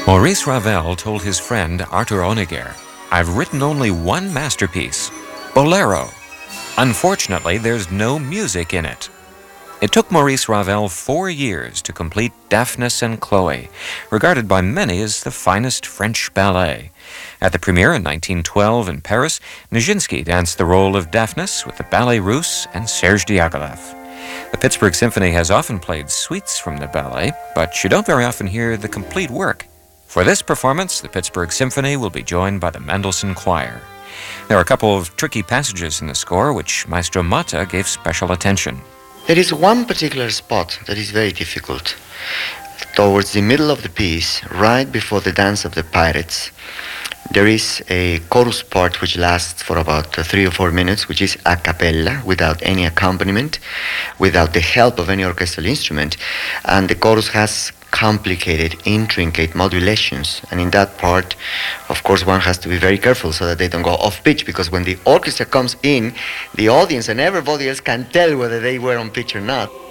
Maurice Ravel told his friend Arthur Honegger, "I've written only one masterpiece, Bolero. Unfortunately, there's no music in it." It took Maurice Ravel 4 years to complete Daphnis and Chloe, regarded by many as the finest French ballet. At the premiere in 1912 in Paris, Nijinsky danced the role of Daphnis with the Ballet Russe and Serge Diaghilev. The Pittsburgh Symphony has often played suites from the ballet, but you don't very often hear the complete work. For this performance, the Pittsburgh Symphony will be joined by the Mendelssohn Choir. There are a couple of tricky passages in the score which Maestro Mata gave special attention. There is one particular spot that is very difficult. Towards the middle of the piece, right before the dance of the pirates, there is a chorus part which lasts for about 3 or 4 minutes, which is a cappella, without any accompaniment, without the help of any orchestral instrument. And the chorus has complicated, intricate modulations. And in that part, of course, one has to be very careful so that they don't go off pitch, because when the orchestra comes in, the audience and everybody else can tell whether they were on pitch or not.